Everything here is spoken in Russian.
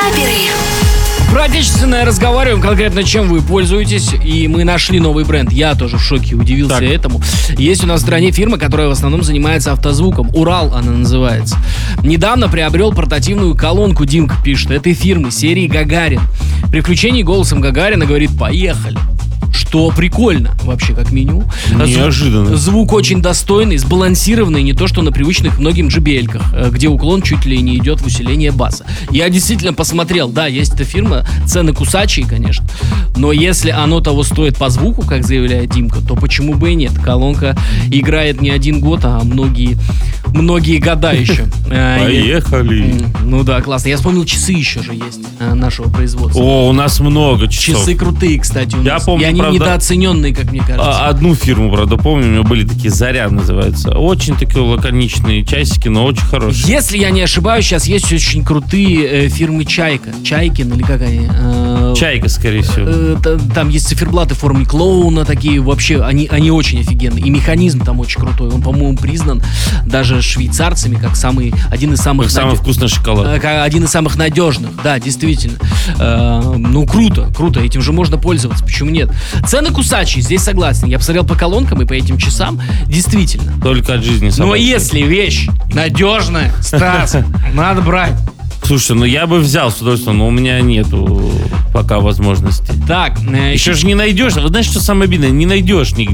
Про отечественное разговариваем, конкретно чем вы пользуетесь. И мы нашли новый бренд. Я тоже в шоке, удивился этому. Есть у нас в стране фирма, которая в основном занимается автозвуком. Урал она называется. Недавно приобрел портативную колонку, Димка пишет, этой фирмы, серии Гагарин. При включении голосом Гагарина говорит «поехали». Что прикольно, вообще, как меню. Неожиданно. Звук очень достойный, сбалансированный, не то что на привычных многим JBL-ках, где уклон чуть ли не идет в усиление баса. Я действительно посмотрел, да, есть эта фирма, цены кусачие, конечно, но если оно того стоит по звуку, как заявляет Димка, то почему бы и нет? Колонка играет не один год, а многие года еще. Поехали. Ну да, классно. Я вспомнил, часы еще же есть нашего производства. О, у нас много часов. Часы крутые, кстати, у нас. Я помню, и они недооцененные, как мне кажется. Одну фирму, правда, помню, у меня были такие «Заря» называются. Очень такие лаконичные часики, но очень хорошие. Если я не ошибаюсь, сейчас есть очень крутые фирмы «Чайка». «Чайкин» или как они? «Чайка», скорее всего. Там есть циферблаты в форме клоуна такие. Вообще, они очень офигенные. И механизм там очень крутой. Он, по-моему, признан даже швейцарцами как один из самых... Самый вкусный шоколад. Один из самых надежных. Да, действительно. Ну, круто. Этим же можно пользоваться. Почему нет? Цены кусачие, здесь согласен. Я посмотрел по колонкам и по этим часам. Действительно. Только от жизни собачьей. Но если вещь надежная, Стас, надо брать. Слушай, я бы взял с удовольствием, но у меня нету пока возможности. Так, еще же не найдешь. Вы знаете, что самое обидное? Не найдешь нигде.